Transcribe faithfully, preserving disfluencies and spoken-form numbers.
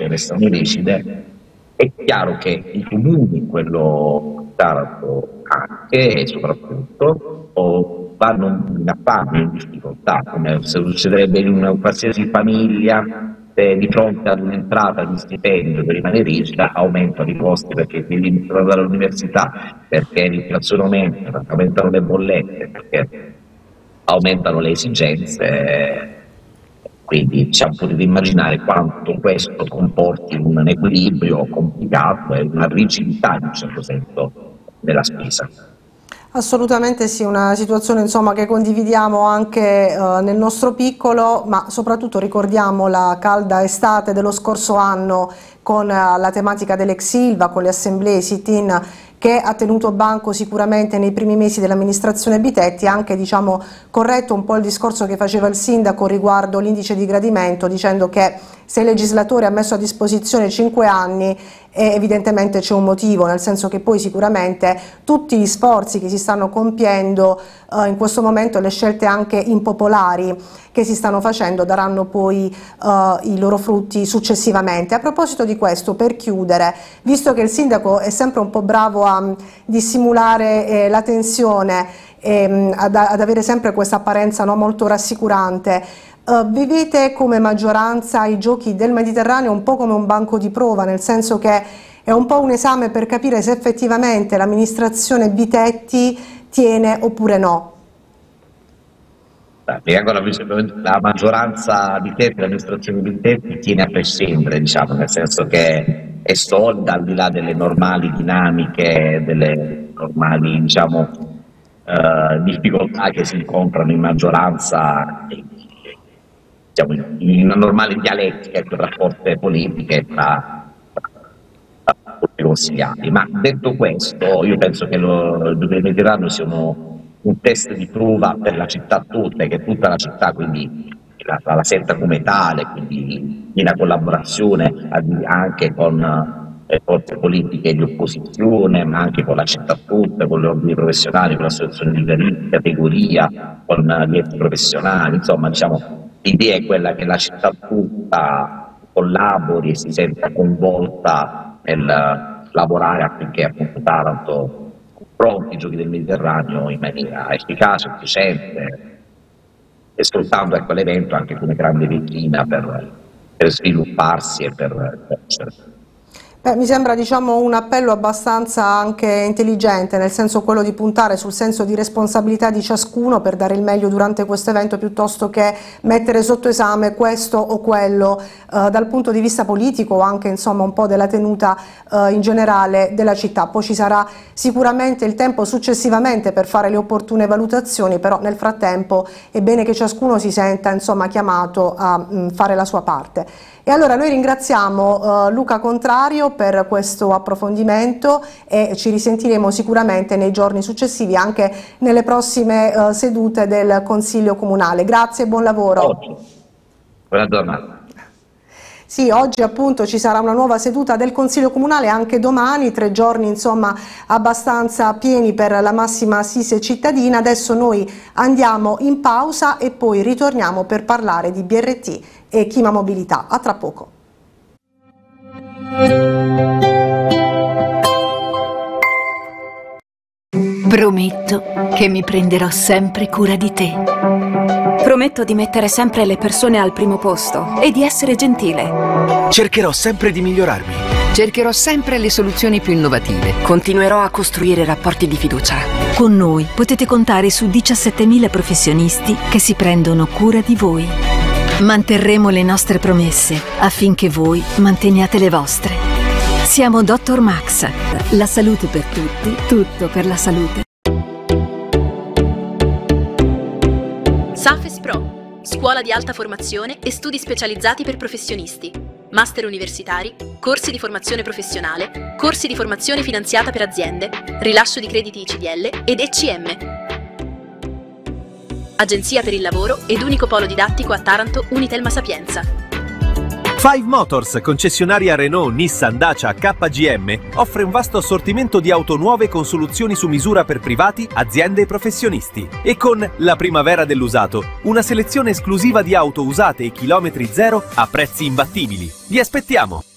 invece restano rigide. È chiaro che i comuni, quello Taranto anche e soprattutto, o vanno in affanno, in difficoltà, come succederebbe in una qualsiasi famiglia, se di fronte ad un'entrata di stipendio che rimane rigida aumentano i costi perché ti limitano dall'università, perché l'inflazione aumenta, aumentano le bollette, perché aumentano le esigenze. Quindi diciamo, potete immaginare quanto questo comporti un equilibrio complicato e una rigidità in un certo senso della spesa. Assolutamente sì, una situazione insomma, che condividiamo anche eh, nel nostro piccolo, ma soprattutto ricordiamo la calda estate dello scorso anno con eh, la tematica dell'ex Ilva, con le assemblee sit-in che ha tenuto banco sicuramente nei primi mesi dell'amministrazione Bitetti. Anche diciamo, corretto un po' il discorso che faceva il sindaco riguardo l'indice di gradimento, dicendo che se il legislatore ha messo a disposizione cinque anni e evidentemente c'è un motivo, nel senso che poi sicuramente tutti gli sforzi che si stanno compiendo eh, in questo momento, le scelte anche impopolari che si stanno facendo daranno poi eh, i loro frutti successivamente. A proposito di questo, per chiudere, visto che il sindaco è sempre un po' bravo a dissimulare eh, la tensione e ad, ad avere sempre questa apparenza no, molto rassicurante, Uh, vivete come maggioranza i giochi del Mediterraneo un po' come un banco di prova, nel senso che è un po' un esame per capire se effettivamente l'amministrazione Bitetti tiene oppure no? La maggioranza Bitetti, l'amministrazione Bitetti tiene a prescindere, diciamo, nel senso che è solida al di là delle normali dinamiche, delle normali diciamo, uh, difficoltà che si incontrano in maggioranza. Diciamo, in una normale dialettica tra forze politiche tra, tra, tra i consigliati. Ma detto questo, io penso che lo, il Mediterraneo sia uno, un test di prova per la città tutta, che tutta la città quindi la, la senta come tale, quindi in collaborazione anche con le forze politiche di opposizione, ma anche con la città tutta, con le ordini professionali, con l'associazione di categoria, con gli enti professionali, insomma diciamo. L'idea è quella che la città tutta collabori e si senta coinvolta nel lavorare affinché appunto Taranto affronti i giochi del Mediterraneo in maniera efficace, efficiente e sfruttando ecco, l'evento anche come grande vetrina per, per svilupparsi e per crescere. Beh, mi sembra diciamo, un appello abbastanza anche intelligente, nel senso quello di puntare sul senso di responsabilità di ciascuno per dare il meglio durante questo evento, piuttosto che mettere sotto esame questo o quello eh, dal punto di vista politico o anche insomma, un po' della tenuta eh, in generale della città. Poi ci sarà sicuramente il tempo successivamente per fare le opportune valutazioni, però nel frattempo è bene che ciascuno si senta insomma, chiamato a mh, fare la sua parte. E allora noi ringraziamo uh, Luca Contrario per questo approfondimento e ci risentiremo sicuramente nei giorni successivi anche nelle prossime uh, sedute del Consiglio Comunale. Grazie e buon lavoro. Oggi. Buona giornata. Sì, oggi appunto ci sarà una nuova seduta del Consiglio Comunale, anche domani, tre giorni insomma abbastanza pieni per la massima assise cittadina. Adesso noi andiamo in pausa e poi ritorniamo per parlare di B R T e Chima Mobilità. A tra poco. Prometto che mi prenderò sempre cura di te. Prometto di mettere sempre le persone al primo posto e di essere gentile. Cercherò sempre di migliorarmi. Cercherò sempre le soluzioni più innovative. Continuerò a costruire rapporti di fiducia. Con noi potete contare su diciassettemila professionisti che si prendono cura di voi. Manterremo le nostre promesse affinché voi manteniate le vostre. Siamo Dottor Max. La salute per tutti, tutto per la salute. Safes Pro, scuola di alta formazione e studi specializzati per professionisti, master universitari, corsi di formazione professionale, corsi di formazione finanziata per aziende, rilascio di crediti I C D L ed E C M. Agenzia per il lavoro ed unico polo didattico a Taranto Unitelma Sapienza. Five Motors, concessionaria Renault, Nissan, Dacia, K G M, offre un vasto assortimento di auto nuove con soluzioni su misura per privati, aziende e professionisti. E con la primavera dell'usato, una selezione esclusiva di auto usate e chilometri zero a prezzi imbattibili. Vi aspettiamo!